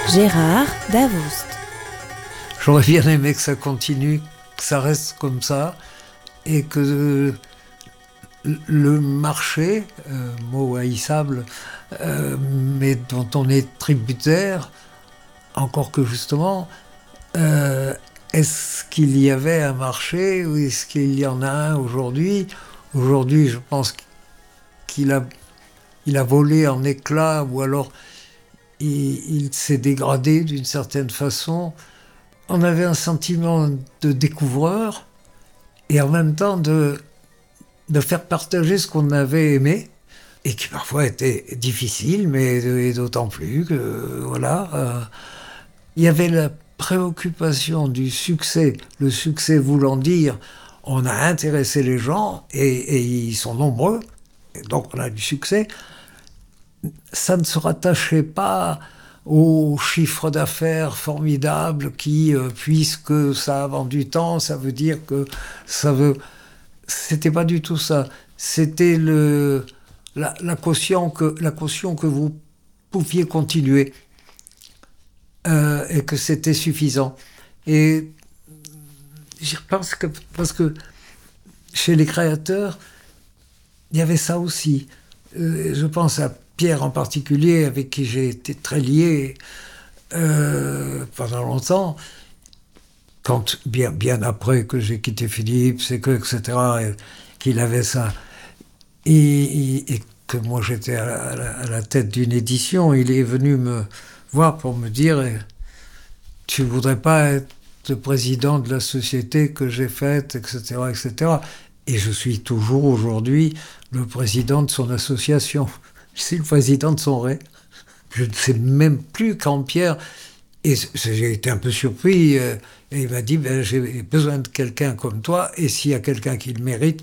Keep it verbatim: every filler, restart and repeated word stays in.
Gérard Davoust. J'aurais bien aimé que ça continue, que ça reste comme ça, et que le marché, euh, mot haïssable, euh, mais dont on est tributaire, encore que justement, euh, est-ce qu'il y avait un marché ou est-ce qu'il y en a un aujourd'hui? Aujourd'hui, je pense qu'il a, il a volé en éclats, ou alors il, il s'est dégradé d'une certaine façon. On avait un sentiment de découvreur et en même temps de, de faire partager ce qu'on avait aimé et qui parfois était difficile, mais et d'autant plus que, voilà, euh, il y avait la préoccupation du succès, le succès voulant dire on a intéressé les gens et, et ils sont nombreux, et donc on a du succès. Ça ne se rattachait pas au chiffre d'affaires formidable qui, euh, puisque ça a vendu tant, ça veut dire que ça veut... C'était pas du tout ça. C'était le, la, la, caution que, la caution que vous pouviez continuer euh, et que c'était suffisant. Et j'y repense que, parce que chez les créateurs, il y avait ça aussi. Euh, je pense à Pierre en particulier, avec qui j'ai été très lié euh, pendant longtemps, quand, bien, bien après que j'ai quitté Philippe, c'est que, et cetera, et qu'il avait ça, et, et, et que moi j'étais à la, à la, à la tête d'une édition, il est venu me voir pour me dire « Tu ne voudrais pas être le président de la société que j'ai faite, et cetera, et cetera » Et je suis toujours aujourd'hui le président de son association. Je suis le président de son ré. Je ne sais même plus quand Pierre... Et j'ai été un peu surpris. Et il m'a dit ben, « J'ai besoin de quelqu'un comme toi, et s'il y a quelqu'un qui le mérite,